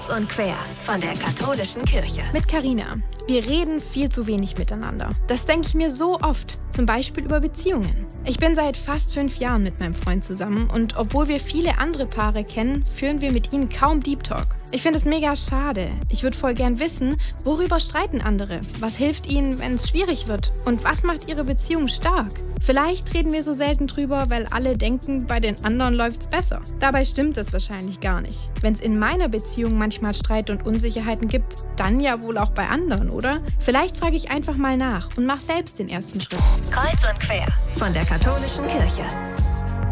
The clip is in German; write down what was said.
Kreuz und quer von der katholischen Kirche. Mit Carina. Wir reden viel zu wenig miteinander. Das denke ich mir so oft, zum Beispiel über Beziehungen. Ich bin seit fast 5 Jahren mit meinem Freund zusammen und obwohl wir viele andere Paare kennen, führen wir mit ihnen kaum Deep Talk. Ich finde es mega schade. Ich würde voll gern wissen, worüber streiten andere? Was hilft ihnen, wenn es schwierig wird? Und was macht ihre Beziehung stark? Vielleicht reden wir so selten drüber, weil alle denken, bei den anderen läuft's besser. Dabei stimmt es wahrscheinlich gar nicht. Wenn es in meiner Beziehung manchmal Streit und Unsicherheiten gibt, dann ja wohl auch bei anderen, oder? Vielleicht frage ich einfach mal nach und mach selbst den ersten Schritt. Kreuz und quer von der katholischen Kirche.